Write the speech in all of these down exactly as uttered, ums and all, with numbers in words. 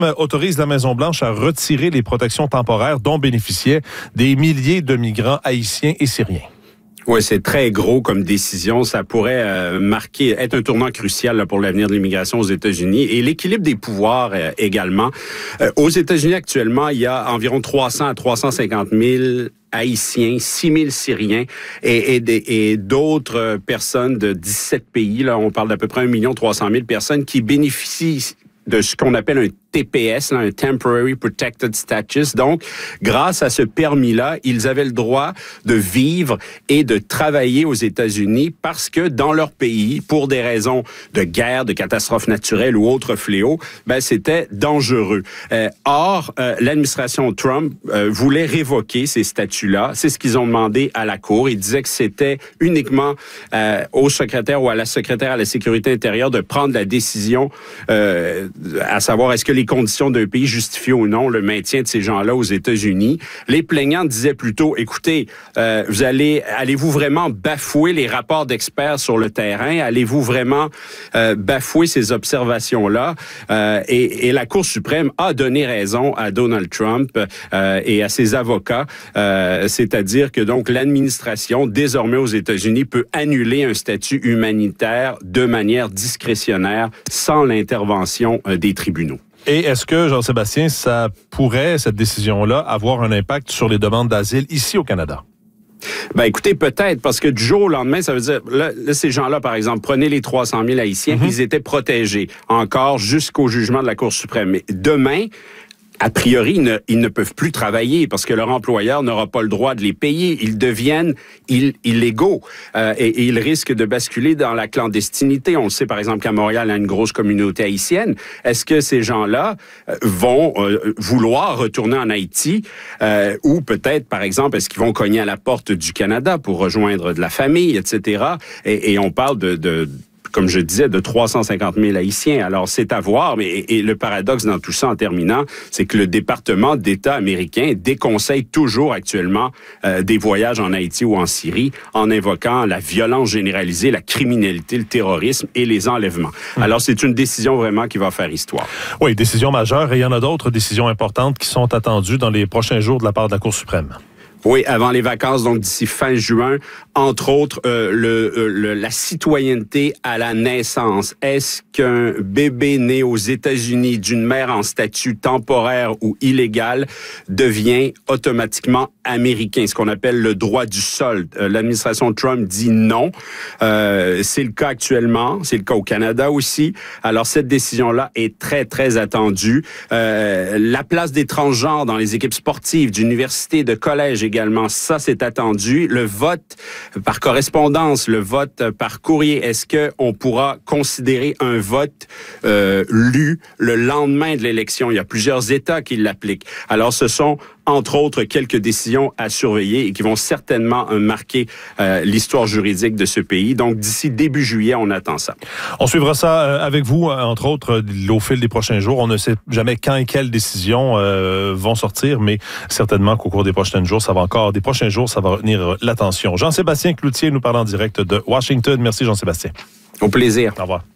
autorise la Maison-Blanche à retirer les protections temporaires dont bénéficiaient des milliers de migrants haïtiens et syriens. Oui, c'est très gros comme décision. Ça pourrait euh, marquer, être un tournant crucial là, pour l'avenir de l'immigration aux États-Unis et l'équilibre des pouvoirs euh, également. Euh, aux États-Unis, actuellement, il y a environ trois cents à trois cent cinquante mille Haïtiens, six mille Syriens et, et, et d'autres personnes de dix-sept pays. Là, on parle d'à peu près un million trois cent mille personnes qui bénéficient de ce qu'on appelle un T P S, là, un Temporary Protected Status. Donc, grâce à ce permis-là, ils avaient le droit de vivre et de travailler aux États-Unis parce que dans leur pays, pour des raisons de guerre, de catastrophes naturelles ou autres fléaux, ben c'était dangereux. Euh, or, euh, l'administration Trump euh, voulait révoquer ces statuts-là. C'est ce qu'ils ont demandé à la Cour. Ils disaient que c'était uniquement euh, au secrétaire ou à la secrétaire à la Sécurité intérieure de prendre la décision, euh, à savoir est-ce que les les conditions d'un pays justifient ou non le maintien de ces gens-là aux États-Unis. Les plaignants disaient plutôt, écoutez, euh, vous allez, allez-vous vraiment bafouer les rapports d'experts sur le terrain? Allez-vous vraiment euh, bafouer ces observations-là? Euh, et, et la Cour suprême a donné raison à Donald Trump euh, et à ses avocats, euh, c'est-à-dire que donc l'administration, désormais aux États-Unis, peut annuler un statut humanitaire de manière discrétionnaire sans l'intervention euh, des tribunaux. Et est-ce que, Jean-Sébastien, ça pourrait, cette décision-là, avoir un impact sur les demandes d'asile ici au Canada? Ben écoutez, peut-être, parce que du jour au lendemain, ça veut dire, là, là ces gens-là, par exemple, prenez les trois cent mille Haïtiens, mm-hmm. ils étaient protégés encore jusqu'au jugement de la Cour suprême. Mais demain, a priori, ils ne, ils ne peuvent plus travailler parce que leur employeur n'aura pas le droit de les payer. Ils deviennent ill- illégaux euh, et, et ils risquent de basculer dans la clandestinité. On le sait, par exemple, qu'à Montréal, il y a une grosse communauté haïtienne. Est-ce que ces gens-là euh, vont euh, vouloir retourner en Haïti euh, ou peut-être, par exemple, est-ce qu'ils vont cogner à la porte du Canada pour rejoindre de la famille, et cetera. Et, et on parle de... de comme je disais, de trois cent cinquante mille Haïtiens. Alors, c'est à voir, mais et, et le paradoxe dans tout ça, en terminant, c'est que le département d'État américain déconseille toujours actuellement euh, des voyages en Haïti ou en Syrie en invoquant la violence généralisée, la criminalité, le terrorisme et les enlèvements. Mmh. Alors, c'est une décision vraiment qui va faire histoire. Oui, décision majeure, et il y en a d'autres décisions importantes qui sont attendues dans les prochains jours de la part de la Cour suprême. Oui, avant les vacances, donc d'ici fin juin, entre autres, euh, le, euh, le, la citoyenneté à la naissance. Est-ce qu'un bébé né aux États-Unis d'une mère en statut temporaire ou illégal devient automatiquement américain, ce qu'on appelle le droit du sol? Euh, l'administration Trump dit non. Euh, c'est le cas actuellement, c'est le cas au Canada aussi. Alors, cette décision-là est très, très attendue. Euh, la place des transgenres dans les équipes sportives, d'universités, de collèges également, ça, c'est attendu. Le vote par correspondance, le vote par courrier, est-ce qu'on pourra considérer un vote euh, lu le lendemain de l'élection? Il y a plusieurs États qui l'appliquent. Alors, ce sont entre autres, quelques décisions à surveiller et qui vont certainement euh, marquer euh, l'histoire juridique de ce pays. Donc, d'ici début juillet, on attend ça. On suivra ça euh, avec vous, entre autres, au fil des prochains jours. On ne sait jamais quand et quelles décisions euh, vont sortir, mais certainement qu'au cours des prochains jours, ça va encore, des prochains jours, ça va retenir l'attention. Jean-Sébastien Cloutier nous parle en direct de Washington. Merci, Jean-Sébastien. Au plaisir. Au revoir.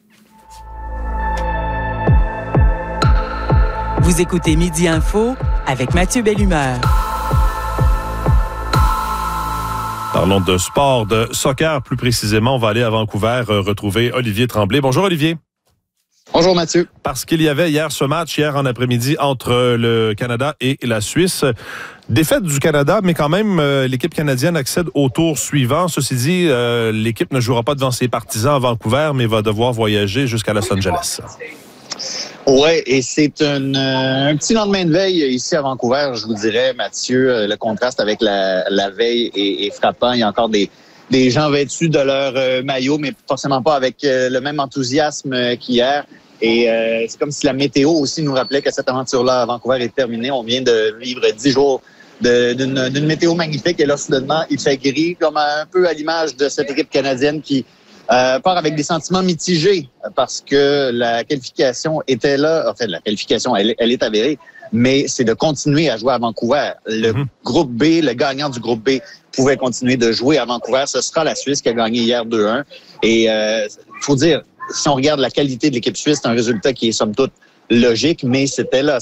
Vous écoutez Midi Info avec Mathieu Bellumeur. Parlons de sport, de soccer plus précisément. On va aller à Vancouver euh, retrouver Olivier Tremblay. Bonjour Olivier. Bonjour Mathieu. Parce qu'il y avait hier ce match, hier en après-midi, entre le Canada et la Suisse. Défaite du Canada, mais quand même, euh, l'équipe canadienne accède au tour suivant. Ceci dit, euh, l'équipe ne jouera pas devant ses partisans à Vancouver, mais va devoir voyager jusqu'à Los Angeles. Oui, et c'est une, euh, un petit lendemain de veille ici à Vancouver, je vous dirais, Mathieu. Le contraste avec la, la veille est, est frappant. Il y a encore des, des gens vêtus de leur euh, maillot, mais forcément pas avec euh, le même enthousiasme euh, qu'hier. Et euh, c'est comme si la météo aussi nous rappelait que cette aventure-là à Vancouver est terminée. On vient de vivre dix jours de, d'une, d'une météo magnifique. Et là, soudainement, il fait gris, comme un peu à l'image de cette équipe canadienne qui Euh, part avec des sentiments mitigés parce que la qualification était là. En fait, la qualification, elle, elle est avérée, mais c'est de continuer à jouer à Vancouver. Le mm-hmm. groupe B, le gagnant du groupe B pouvait continuer de jouer à Vancouver. Ce sera la Suisse qui a gagné hier deux un. Et il euh, faut dire, si on regarde la qualité de l'équipe suisse, c'est un résultat qui est somme toute logique, mais c'était là.